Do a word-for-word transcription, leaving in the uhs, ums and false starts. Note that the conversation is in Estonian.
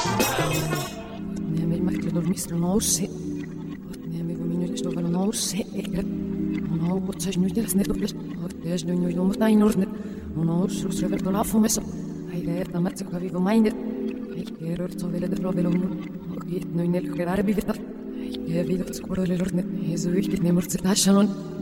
Neeme mäkle dormiste nouse. Neeme minute sto van nouse. No, otsas nüüd jälle nedoples. Otsas nüüd nüüd omast ainult. No, sus reverto la fumes. Ai reerta matsa vivo mainde. Ei erort so vele de provelo. Okei, no in el gerarbi vita. Ei vido scorole lorne. Jesu ich nemur zeta shalon.